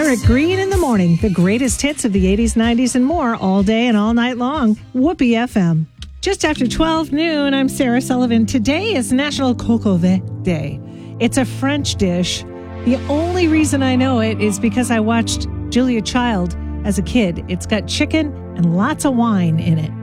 Eric Green in the morning. The greatest hits of the 80s, 90s, and more all day and all night long. Whoopee FM. Just after 12 noon, I'm Sarah Sullivan. Today is National Coq au vin Day. It's a French dish. The only reason I know it is because I watched Julia Child as a kid. It's got chicken and lots of wine in it.